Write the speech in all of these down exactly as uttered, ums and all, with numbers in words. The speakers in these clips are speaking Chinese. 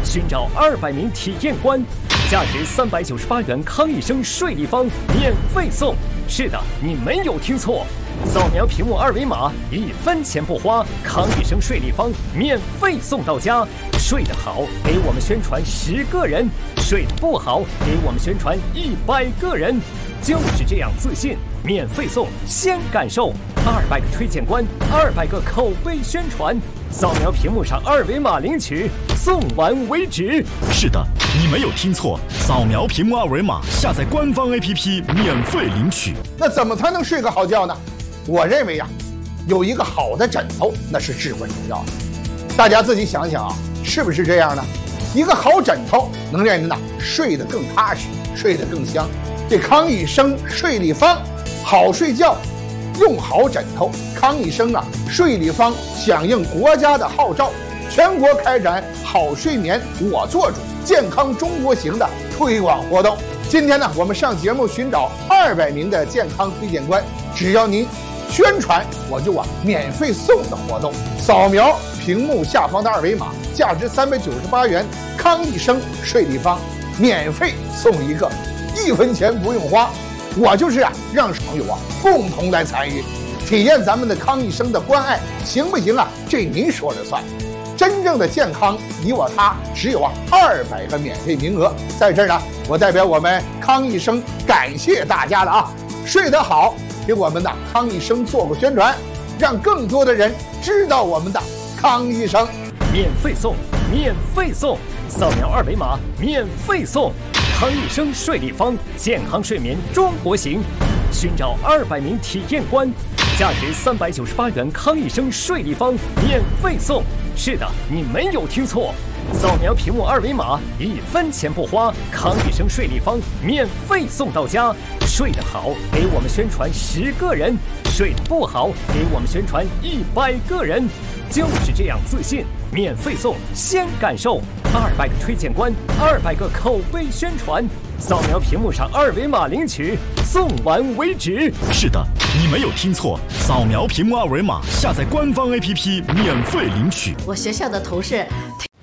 寻找二百名体验官，价值三百九十八元康益生税立方免费送。是的，你没有听错，扫描屏幕二维码，一分钱不花，康益生税立方免费送到家。睡得好，给我们宣传十个人；睡得不好，给我们宣传一百个人。就是这样自信，免费送，先感受。二百个推荐官，二百个口碑宣传，扫描屏幕上二维码领取，送完为止。 是的，你没有听错，扫描屏幕二维码，下载官方 A P P 免费领取。 那怎么才能睡个好觉呢？我认为呀、啊，有一个好的枕头那是至关重要的。大家自己想想啊，是不是这样呢？一个好枕头能让人呐睡得更踏实，睡得更香。这康益生睡立方，好睡觉用好枕头。康益生啊睡立方响应国家的号召，全国开展好睡眠我做主健康中国行的推广活动。今天呢，我们上节目寻找二百名的健康推荐官，只要您宣传，我就啊免费送的活动。扫描屏幕下方的二维码，价值三百九十八元康益生睡立方，免费送一个，一分钱不用花。我就是啊让朋友啊共同来参与，体验咱们的康益生的关爱，行不行啊？这您说了算。真正的健康，你我他，只有啊二百个免费名额。在这儿呢，我代表我们康益生感谢大家了啊！睡得好，给我们的康益生做个宣传，让更多的人知道我们的康益生。 免费送，免费送，扫描二维码，免费送。康益生睡立方，健康睡眠中国行。寻找二百名体验官，价值三百九十八元康益生睡立方免费送。是的，你没有听错，扫描屏幕二维码，一分钱不花，康益生睡立方免费送到家。睡得好，给我们宣传十个人；睡得不好，给我们宣传一百个人。就是这样自信，免费送，先感受。二百个推荐官，二百个口碑宣传，扫描屏幕上二维码领取，送完为止。 是的，你没有听错，扫描屏幕二维码，下载官方 A P P 免费领取。 我学校的同事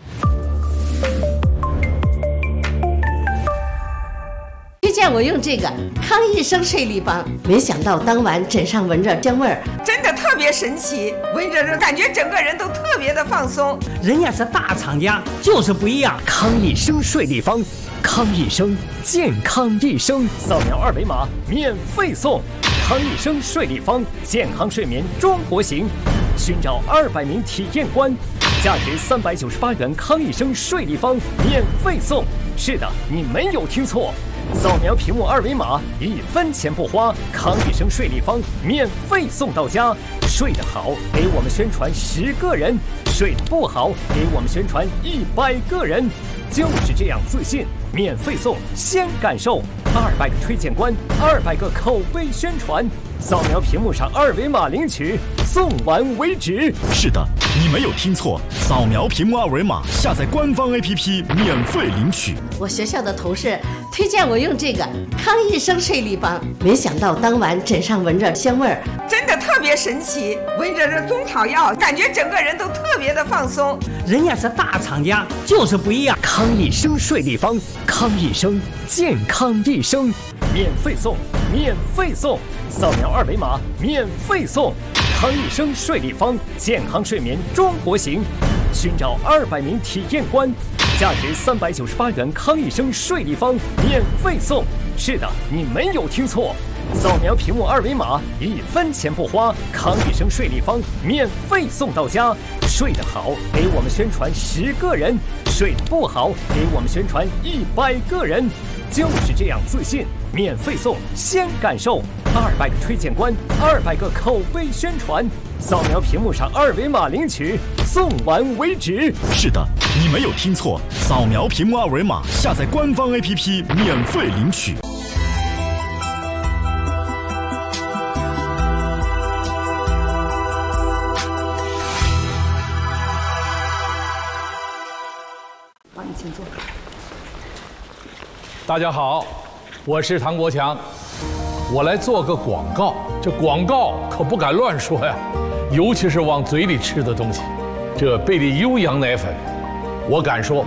推荐我用这个康益生睡立方，没想到当晚枕上闻着香味儿， 真的特别神奇，闻着感觉整个人都特别的放松。 人家是大厂家，就是不一样。 康益生睡立方，康益生健康一生，扫描二维码免费送。康益生睡立方，健康睡眠中国行。寻找二百名体验官，价值三百九十八元康益生睡立方免费送。是的，你没有听错，扫描屏幕二维码，一分钱不花，康益生睡立方免费送到家。睡得好，给我们宣传十个人；睡得不好，给我们宣传一百个人。就是这样自信，免费送，先感受。二百个推荐官，二百个口碑宣传，扫描屏幕上二维码领取，送完为止。 是的，你没有听错，扫描屏幕二维码，下载官方 A P P 免费领取。 我学校的同事推荐我用这个康益生睡立方，没想到当晚枕上闻着香味儿， 真的特别神奇，闻着这中草药，感觉整个人都特别的放松。 人家是大厂家，就是不一样。 康益生睡立方，康益生健康一生，免费送，免费送，扫描二维码免费送。康益生睡立方，健康睡眠中国行。寻找二百名体验官，价值三百九十八元康益生睡立方免费送。是的，你没有听错，扫描屏幕二维码，一分钱不花，康益生睡立方免费送到家。睡得好，给我们宣传十个人；睡得不好，给我们宣传一百个人。就是这样自信，免费送，先感受。二百个推荐官，二百个口碑宣传，扫描屏幕上二维码领取，送完为止。 是的，你没有听错，扫描屏幕二维码，下载官方 A P P 免费领取。 好，你请坐。 大家好，我是唐国强，我来做个广告。这广告可不敢乱说呀，尤其是往嘴里吃的东西。这贝利优羊奶粉，我敢说